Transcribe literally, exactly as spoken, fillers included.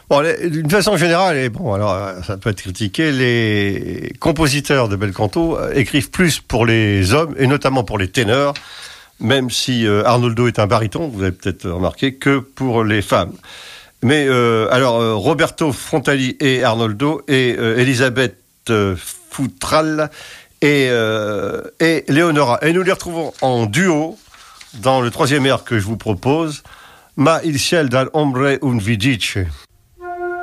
Bon, les, d'une façon générale, et bon, alors ça peut être critiqué, les compositeurs de bel canto écrivent plus pour les hommes, et notamment pour les ténors, même si euh, Arnoldo est un baryton, vous avez peut-être remarqué, que pour les femmes. Mais euh, alors, euh, Roberto Frontali et Arnoldo, et euh, Elisabeth euh, Futrall et, euh, et Leonora. Et nous les retrouvons en duo dans le troisième air que je vous propose, Ma il ciel dal ombre un vidice.